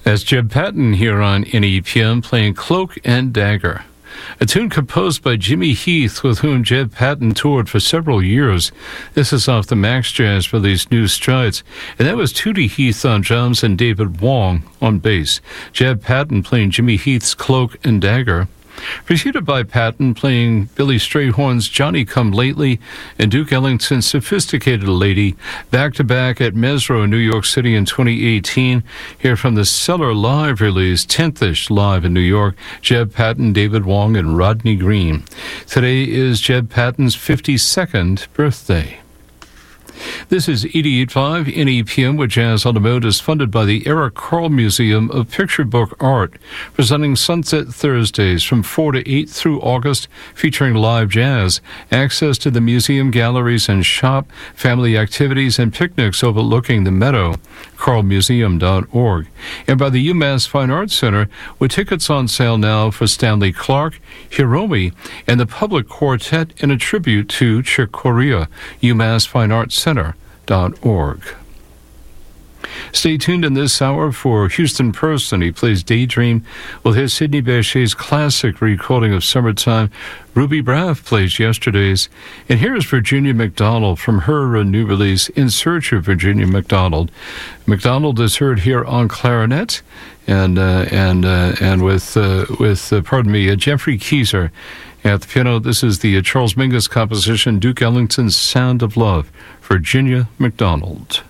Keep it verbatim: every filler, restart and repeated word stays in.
That's Jeb Patton here on N E P M playing Cloak and Dagger, a tune composed by Jimmy Heath, with whom Jeb Patton toured for several years. This is off the Max Jazz release New Strides, and that was Tootie Heath on drums and David Wong on bass. Jeb Patton playing Jimmy Heath's Cloak and Dagger, preceded by Patton playing Billy Strayhorn's Johnny Come Lately and Duke Ellington's Sophisticated Lady, back-to-back at Mesro in New York City in twenty eighteen. Here from the Cellar Live release, tenth-ish live in New York, Jeb Patton, David Wong, and Rodney Green. Today is Jeb Patton's fifty-second birthday. This is eighty-eight point five N E P M with Jazz on the Mode, is funded by the Eric Carle Museum of Picture Book Art, presenting Sunset Thursdays from four to eight through August, featuring live jazz, access to the museum galleries and shop, family activities, and picnics overlooking the meadow, carle museum dot org. And by the UMass Fine Arts Center, with tickets on sale now for Stanley Clarke, Hiromi, and the Public Quartet in a tribute to Chick Corea, UMass Fine Arts Center dot org. Stay tuned in this hour for Houston Person. He plays Daydream with his Sidney Bechet's classic recording of Summertime. Ruby Braff plays Yesterdays. And here is Virginia McDonald from her new release, In Search of Virginia McDonald. McDonald is heard here on clarinet and uh, and uh, and with uh, with uh, pardon me, uh, Jeffrey Keyser at the piano. This is the uh, Charles Mingus composition, Duke Ellington's Sound of Love. Virginia McDonald.